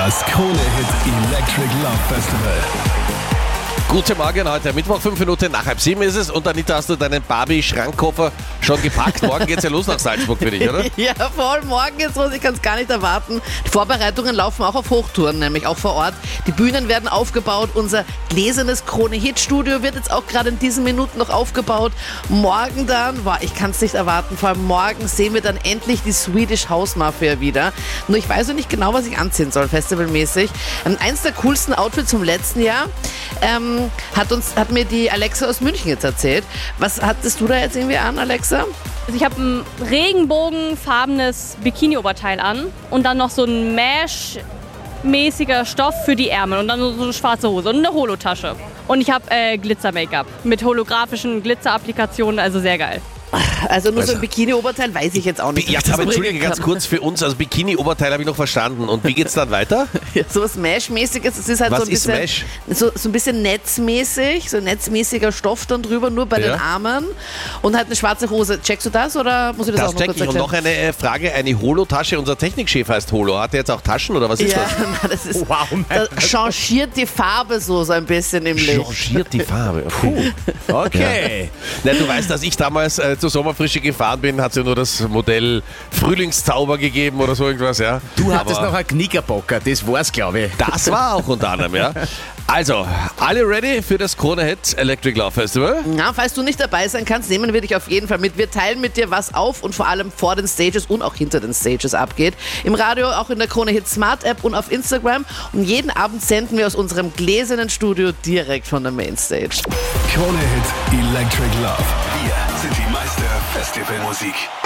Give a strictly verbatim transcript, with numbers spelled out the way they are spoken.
Das Krone-Hit Electric Love Festival. Guten Morgen, heute Mittwoch, fünf Minuten nach halb sieben ist es. Und Anita, hast du deinen Barbie-Schrankkoffer schon gepackt? Morgen geht's ja los nach Salzburg für dich, oder? Ja, voll. Morgen geht's los. Ich kann es gar nicht erwarten. Die Vorbereitungen laufen auch auf Hochtouren, nämlich auch vor Ort. Die Bühnen werden aufgebaut. Unser gläsernes Krone-Hit-Studio wird jetzt auch gerade in diesen Minuten noch aufgebaut. Morgen dann, boah, ich kann es nicht erwarten. Vor allem morgen sehen wir dann endlich die Swedish House Mafia wieder. Nur ich weiß noch nicht genau, was ich anziehen soll, festivalmäßig. Ähm, eins der coolsten Outfits vom letzten Jahr ähm, hat, uns, hat mir die Alexa aus München jetzt erzählt. Was hattest du da jetzt irgendwie an, Alexa? Also ich habe ein regenbogenfarbenes Bikini-Oberteil an und dann noch so ein Mesh-mäßiger Stoff für die Ärmel und dann so eine schwarze Hose und eine Holotasche. Und ich habe äh, Glitzer-Make-up mit holographischen Glitzer-Applikationen, also sehr geil. Also nur so ein Bikini-Oberteil weiß ich jetzt auch nicht. Ja, aber entschuldige ganz kurz für uns, also Bikini-Oberteil habe ich noch verstanden. Und wie geht's dann weiter? Ja, so was Mesh-mäßiges, es ist halt Was so ein ist bisschen, Mesh? so, so ein bisschen netzmäßig, so netzmäßiger Stoff dann drüber, nur bei Ja. den Armen und halt eine schwarze Hose. Checkst du das oder muss ich das, Das auch noch check kurz ich. Und erklären? noch eine äh, Frage, eine Holo-Tasche. Unser Technikchef heißt Holo. Hat er jetzt auch Taschen oder was ist Ja, das? na, das ist, Wow, mein das changiert die Farbe so, so ein bisschen im Licht. Changiert die Farbe. Puh. Okay. Na, du weißt, dass ich damals äh, zur Sommerfrische gefahren bin, hat es ja nur das Modell Frühlingszauber gegeben oder so irgendwas, ja. Du hattest Aber noch einen Knickerbocker, das war's, glaube ich. das war auch unter anderem, ja. Also, alle ready für das Krone-Hit Electric Love Festival? Ja, falls du nicht dabei sein kannst, nehmen wir dich auf jeden Fall mit. Wir teilen mit dir, was auf und vor allem vor den Stages und auch hinter den Stages abgeht. Im Radio, auch in der Krone Hit Smart App und auf Instagram. Und jeden Abend senden wir aus unserem gläsernen Studio direkt von der Mainstage. Krone-Hit Electric Love. Wir sind die Meister Festivalmusik.